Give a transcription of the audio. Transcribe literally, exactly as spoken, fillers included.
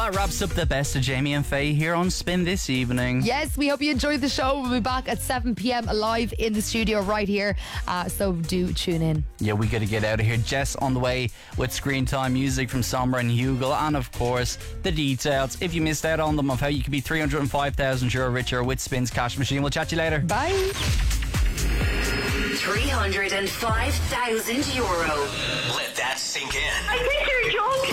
that wraps up the best of Jamie and Faye here on Spin this evening. Yes, we hope you enjoyed the show. We'll be back at seven p.m. live in the studio right here. Uh, so do tune in. Yeah, we got to get out of here. Jess on the way with Screen Time music from Sommer and Hugel. And of course, the details, if you missed out on them, of how you could be three hundred five thousand euro richer with Spin's cash machine. We'll chat to you later. Bye. three hundred five thousand euro. Let that sink in. I think you're joking.